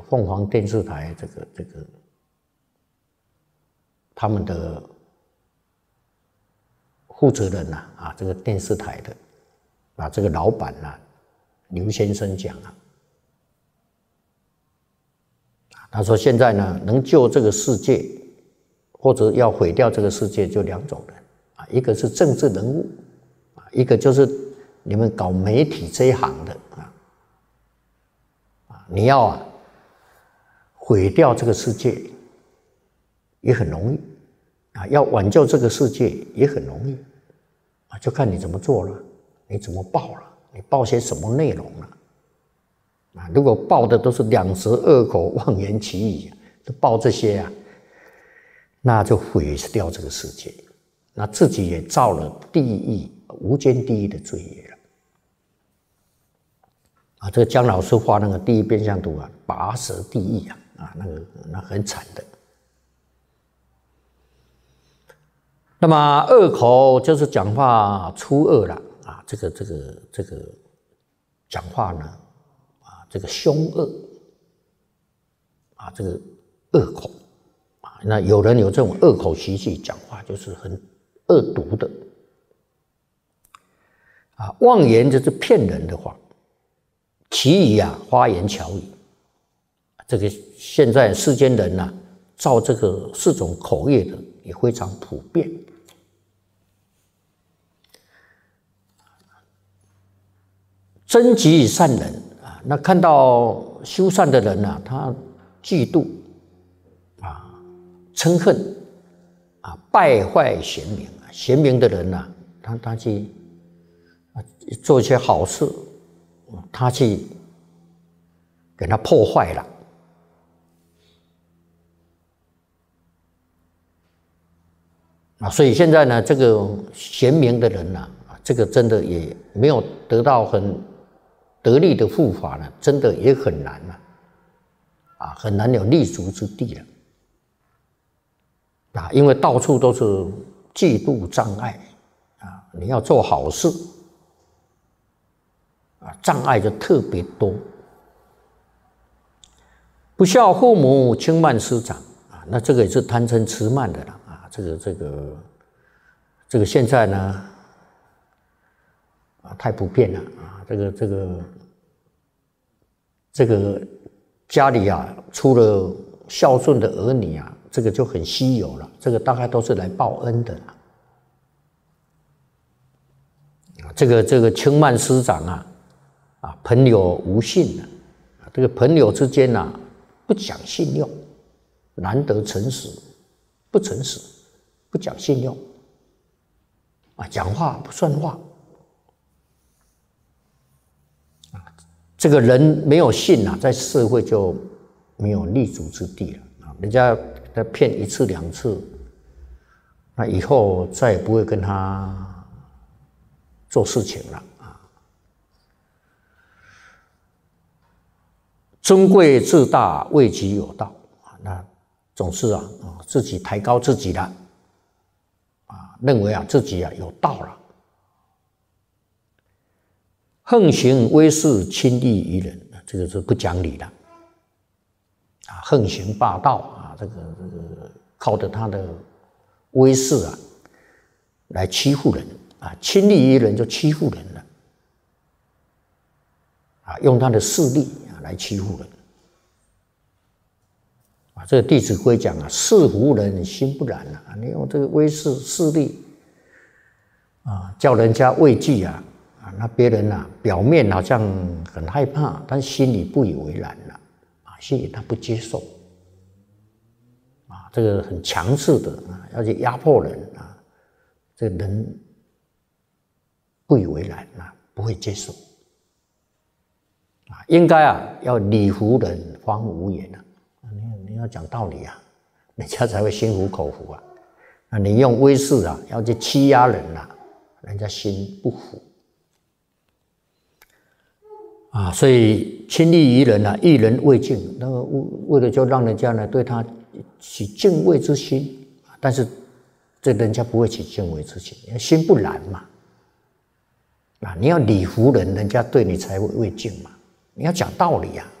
凤凰电视台这个他们的负责人啊，这个电视台的这个老板刘先生讲他说现在呢，能救这个世界，或者要毁掉这个世界，就2种人一个是政治人物一个就是你们搞媒体这一行的你要毁掉这个世界也很容易要挽救这个世界也很容易就看你怎么做了，你怎么报了，你报些什么内容了如果报的都是两舌恶口、妄言其语都报这些那就毁掉这个世界，那自己也造了无间地狱的罪业了这个姜老师画那个地狱变相图拔舌地狱那很惨的。那么恶口就是讲话粗恶了这个讲话呢这个凶恶这个恶口那有人有这种恶口习气，讲话就是很恶毒的妄言就是骗人的话，其语花言巧语，这个现在世间人造这个4种口业的也非常普遍憎嫉善人那看到修善的人他嫉妒嗔恨败坏贤明贤明的人他去做一些好事，他去给他破坏了所以现在呢，这个贤明的人这个真的也没有得到很得力的护法呢，真的也很难很难有立足之地了因为到处都是嫉妒障碍你要做好事障碍就特别多。不孝父母，轻慢师长那这个也是贪嗔痴慢的了这个现在呢太普遍了这个家里出了孝顺的儿女这个就很稀有了，这个大概都是来报恩的了这个轻慢师长朋友无信这个朋友之间不讲信用，难得诚实，不诚实，不讲信用讲话不算话这个人没有信在社会就没有立足之地了人家骗1次2次，那以后再也不会跟他做事情了尊贵自大，为己有道那总是自己抬高自己了认为自己有道了。横行威势，亲利于人，这个是不讲理的横行霸道这个靠着他的威势来欺负人亲利于人就欺负人了用他的势力来欺负人这个《弟子规》讲势服人心不然你用这个威势势力叫人家畏惧那别人表面好像很害怕，但心里不以为然了心里他不接受这个很强势的要去压迫人这个人不以为然不会接受应该要礼服人方无言你要讲道理人家才会心服口服你用威势要去欺压人人家心不服所以亲利于人益人未敬，那为了就让人家对他起敬畏之心，但是这人家不会起敬畏之心，因为心不然嘛你要礼服人，人家对你才会畏敬嘛，你要讲道理